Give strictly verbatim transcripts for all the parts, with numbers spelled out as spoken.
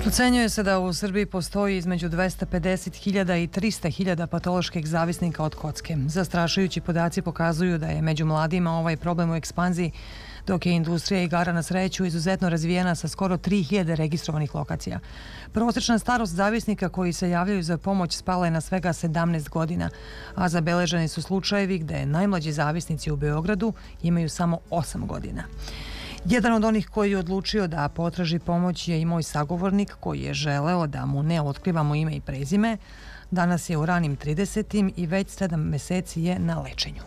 Procenjuje se da u Srbiji postoji između dvesta pedeset hiljada i trista hiljada patoloških zavisnika od kocke. Zastrašujući podaci pokazuju da je među mladima ovaj problem u ekspanziji, dok je industrija igara na sreću izuzetno razvijena sa skoro tri hiljade registrovanih lokacija. Prosečna starost zavisnika koji se javljaju za pomoć spala je na svega sedamnaest godina, a zabeleženi su slučajevi gde najmlađi zavisnici u Beogradu imaju samo osam godina. Jedan od onih koji je odlučio da potraži pomoć je i moj sagovornik koji je želeo da mu ne otkrivamo ime i prezime. Danas je u ranim tridesetim i već sedam meseci je na lečenju.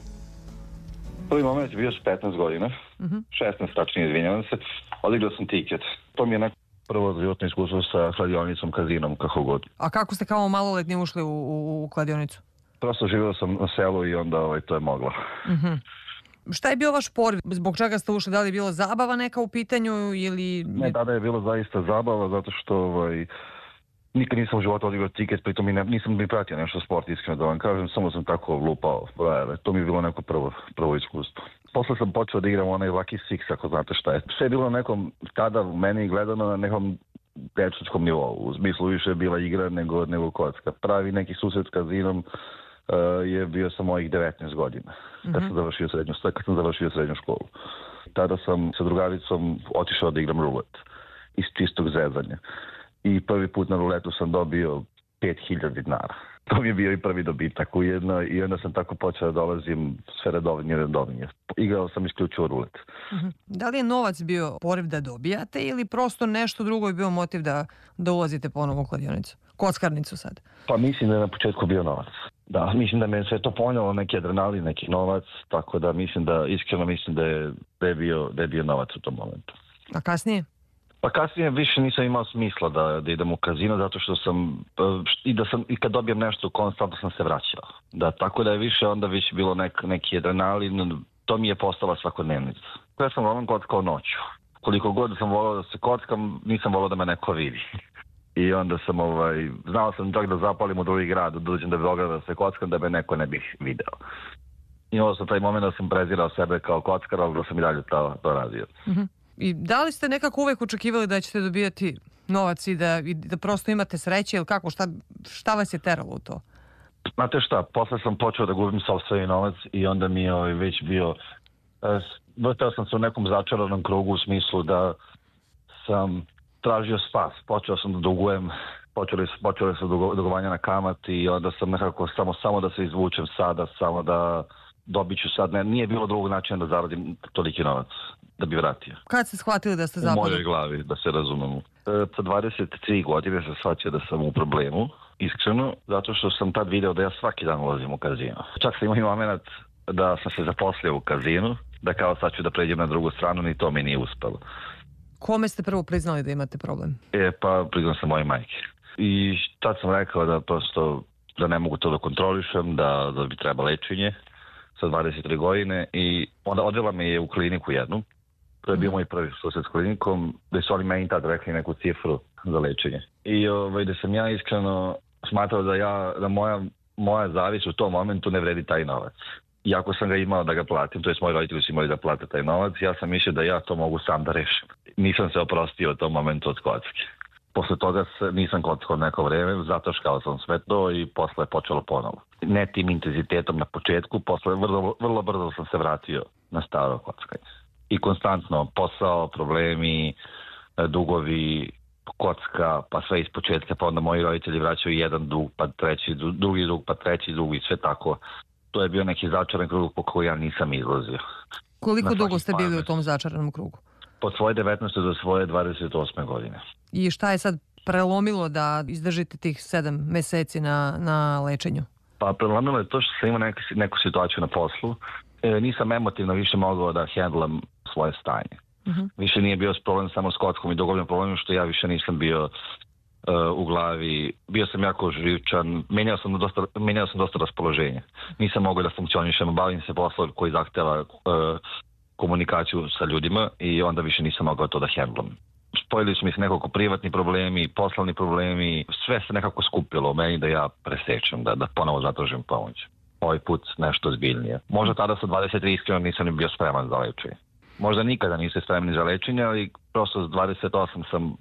Prvi moment je bio s petnaest godina, uh-huh. šesnaest tačnije, izvinjavam se, odigrao sam tiket. To mi je neko prvo životno iskustvo sa kladionicom, kazinom, kako god. A kako ste kao maloletni ušli u, u, u kladionicu? Prosto živio sam na selu i onda ovaj, to je moglo. Uh-huh. Šta je bio vaš poriv? Zbog čega ste ušli? Da li je bilo zabava neka u pitanju ili... Ne, tada je bilo zaista zabava, zato što ovaj, nikad nisam u životu odigrao tiket, pritom ne, nisam ni pratio nešto sport, iskreno da vam kažem, samo sam tako lupao brojeve. To mi je bilo neko prvo, prvo iskustvo. Posle sam počeo da igram onaj Lucky Six, ako znate šta je. Sve je bilo nekom, tada u meni gledano na nekom dečačkom nivou. U smislu više je bila igra nego, nego kocka. Pravi neki susret s kazinom Uh, je bio sa mojih devetnaest godina, kad sam završio srednju, kad sam završio srednju školu. Tada sam sa drugaricom otišao da igram rulet iz čistog zezanja. I prvi put na ruletu sam dobio pet hiljada dinara. To mi je bio i prvi dobitak ujedno i onda sam tako počeo da dolazim sve redovnije i redovnije. Igrao sam isključivo rulet. Uh-huh. Da li je novac bio poriv da dobijate ili prosto nešto drugo je bio motiv da, da ulazite ponovo u kladionicu? Kockarnicu sad? Pa mislim da je na početku bio novac. Da, mislim da me sve to ponjelo, neki adrenalin, neki novac, tako da mislim da, iskreno mislim da je, da je, bio, da je bio novac u tom momentu. A kasnije? Pa kasnije više nisam imao smisla da, da idem u kazino, zato što sam, i da sam, i kad dobijem nešto, konstantno sam se vraćao. Da, tako da je više onda više bilo nek, neki adrenalin, to mi je postala svakodnevnica. Ja sam volim kockao noću. Koliko god sam volao da se kockam, nisam volao da me neko vidi. I onda sam, ovaj, znao sam čak da zapalim u drugi grad, da dođem do Beograda da se kockam, da me neko ne bih video. I ovo sam taj moment da sam prezirao sebe kao kockar, ali da sam i dalje to, to razvio. Uh-huh. I da li ste nekako uvek očekivali da ćete dobijati novac i da, i da prosto imate sreće ili kako? Šta, šta vas je teralo u to? Znate šta, posle sam počeo da gubim sopstveni novac i onda mi je ovaj, već bio... Eh, vrtao sam se u nekom začaranom krugu u smislu da sam tražio spas. Počeo sam da dugujem, počeli, počeli su dugovanja na kamat i onda sam nekako samo, samo da se izvučem sada, samo da dobit ću sad. Ne, nije bilo drugog načina da zaradim toliki novac da bi vratio. Kad ste shvatili da ste zapali? U mojoj glavi, da se razumemo. E, sa dvadeset tri godine sam shvatio da sam u problemu, iskreno, zato što sam tad video da ja svaki dan ulazim u kazino. Čak sam imao moment da sam se zaposlio u kazinu, da kao sad ću da pređem na drugu stranu, ni to mi nije uspelo. Kome ste prvo priznali da imate problem? E, pa priznam sam moje majke. I tad sam rekao da prosto da ne mogu to da kontrolišem, da, da bi treba lečenje sa dvadeset tri godine i onda odvela me je u kliniku jednu. To je bio moj prvi susret s klinikom, gde su oni meni tad rekli neku cifru za lečenje. I ovaj, da sam ja iskreno smatrao da, ja, da moja, moja zavis u tom momentu ne vredi taj novac. Iako sam ga imao da ga platim, to je moji roditelji su imali da plate taj novac, ja sam mislio da ja to mogu sam da rešim. Nisam se oprostio u tom momentu od kocke. Posle toga nisam kockao neko vreme, zataškao sam sve to i posle je počelo ponovo. Ne tim intenzitetom na početku, posle vrlo, vrlo brzo sam se vratio na staro kockanje. I konstantno posao, problemi, dugovi, kocka, pa sve iz početka, pa onda moji roditelji vraćaju jedan dug, pa treći, drugi dug, pa treći dug i sve tako. To je bio neki začaran krug po koji ja nisam izlazio. Koliko dugo ste bili u tom začaranom krugu? Od svoje devetnaeste do svoje dvadeset osme godine. I šta je sad prelomilo da izdržite tih sedam meseci na, na lečenju? Pa prelomilo je to što sam imao neku, neku situaciju na poslu. E, nisam emotivno više mogao da handlam svoje stanje. Uh-huh. Više nije bio problem samo s kockom i dogovoljom problemom što ja više nisam bio uh, u glavi. Bio sam jako živčan, menjao sam dosta, menjao sam dosta raspoloženja. Nisam mogao da funkcionišem, bavim se poslom koji zahteva uh, komunikaciju sa ljudima i onda više nisam mogao to da handlam. Spojili su mi se nekako privatni problemi, poslovni problemi, sve se nekako skupilo u meni da ja presečem, da, da ponovo zatražim pomoć. Ovaj put nešto zbiljnije. Možda tada sa dvadeset tri iskreno nisam ni bio spreman za lečenje. Možda nikada niste spremni za lečenje, ali prosto s dvadeset osam sam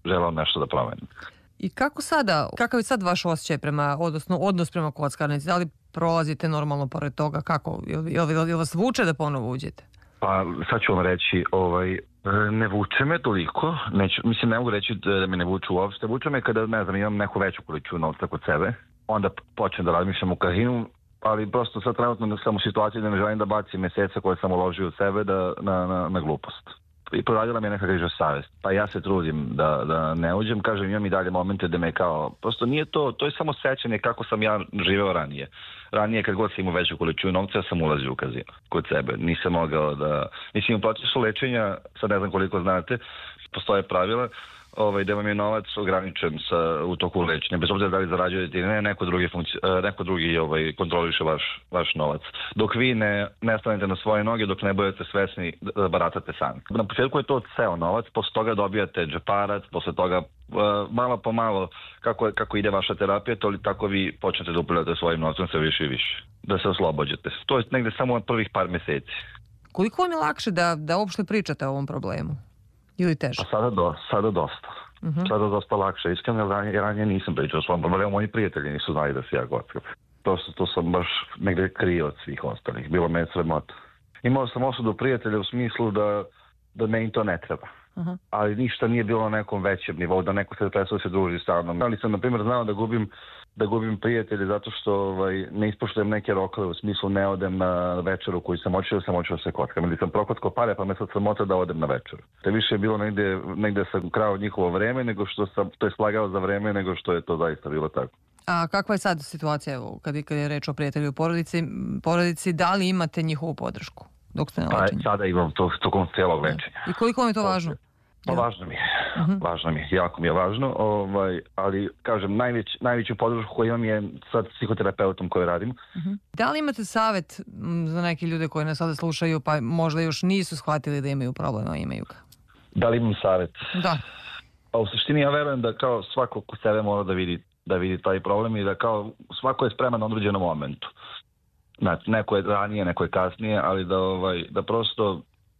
želeo nešto da promenim. I kako sada, kakav je sad vaš osjećaj prema, odnosno odnos prema kockarnici? Da li prolazite normalno pored toga? Kako? Jel, jel, jel, jel vas vuče da ponovo uđete? Pa sad ću vam reći, ovaj, ne vuče me toliko, neću, mislim ne mogu reći da me ne vuče uopšte, vuče me kada, ne znam, imam neku veću količinu novca kod sebe, onda počnem da razmišljam u kazinu, ali prosto sad trenutno sam u situaciji da ne želim da bacim meseca koje sam uložio u sebe da, na, na, na glupost. I proradila mi je neka griža savest. Pa ja se trudim da, da ne uđem, kažem, imam i dalje momente da me kao, prosto nije to, to je samo sećanje kako sam ja živeo ranije. Ranije kad god sam imao veću količinu novca, ja sam ulazio u kazino kod sebe. Nisam mogao da, mislim u procesu lečenja, sad ne znam koliko znate, postoje pravila, ovaj, da vam je novac ograničen sa, u toku lečenja, bez obzira da li zarađujete ili ne, neko drugi, funkci, neko drugi ovaj, kontroliše vaš, vaš novac. Dok vi ne, ne stanete na svoje noge, dok ne budete svesni da baratate sami. Na početku je to ceo novac, posle toga dobijate džeparac, posle toga uh, malo po malo kako, kako ide vaša terapija, to li tako vi počnete da upravljate svojim novcem sve više i više. Da se oslobođete. To je negde samo od prvih par meseci. Koliko vam je lakše da, da uopšte pričate o ovom problemu? Ili teže? A sada, do, sada dosta. Uh-huh. Sada dosta lakše. Iskreno, ranije, ranije nisam pričao o svom problemu. Moji prijatelji nisu znali da se ja kockam. Prosto to sam baš negde krio od svih ostalih. Bilo me je sramota. Imao sam osudu prijatelja u smislu da, da meni to ne treba. Uh-huh. Ali ništa nije bilo na nekom većem nivou, da neko se prestao se druži sa mnom. Ali sam, na primjer, znao da gubim da gubim prijatelje zato što ovaj, ne ispoštujem neke rokove, u smislu ne odem na večeru koju sam očeo, sam očeo se kockam. Ili sam prokockao pare, pa me sad sramota da odem na večeru. Te više je bilo negde, negde sam krao njihovo vreme, nego što sam, to je slagao za vreme, nego što je to zaista bilo tako. A kakva je sad situacija, evo, kad, kad je reč o prijatelju u porodici, porodici, da li imate njihovu podršku dok ste na lečenju? Pa sada imam to tokom cijelog lečenja. I koliko vam je to važno? Pa važno mi je, uh-huh. važno mi je, jako mi je važno, ovaj, ali kažem, najveć, najveću podršku koju imam je sad psihoterapeutom koju radim. Uh-huh. Da li imate savjet za neke ljude koji nas sada slušaju pa možda još nisu shvatili da imaju problema, a imaju ga? Da li imam savjet? Da. Pa u suštini ja verujem da kao svako kod sebe mora da vidi, da vidi taj problem i da kao svako je spreman na određenom momentu. Znači, neko je ranije, neko je kasnije, ali da, ovaj, da prosto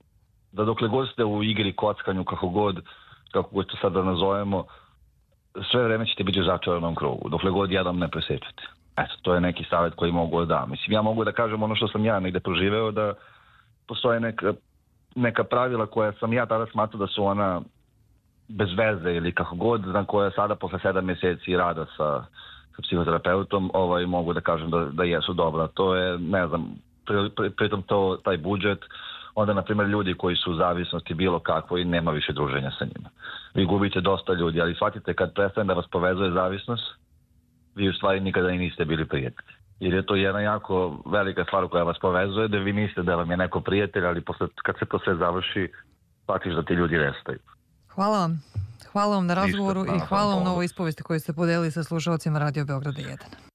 da dokle god ste u igri, kockanju, kako god, kako god to sad da nazovemo, sve vreme ćete biti u začaranom krugu, dokle god jednom ne presečete. Eto, to je neki savjet koji mogu da dam. Mislim, ja mogu da kažem ono što sam ja negde proživeo, da postoje neka, neka pravila koja sam ja tada smatrao da su ona bez veze ili kako god, na koja sada posle sedam mjeseci rada sa, sa psihoterapeutom ovaj, mogu da kažem da, da jesu dobra. To je, ne znam, pri, pri, pritom to, taj budžet, onda, na primjer, ljudi koji su u zavisnosti bilo kakvo i nema više druženja sa njima. Vi gubite dosta ljudi, ali shvatite kad prestane da vas povezuje zavisnost, vi u stvari nikada i niste bili prijatelji. Jer je to jedna jako velika stvar koja vas povezuje, da vi mislite da vam je neko prijatelj, ali posle, kad se to sve završi, shvatiš da ti ljudi restaju. Hvala vam. Hvala vam na razgovoru Ništa, i hvala vam na ovoj ispovesti koju ste podelili sa slušalcima Radio Beograda jedan.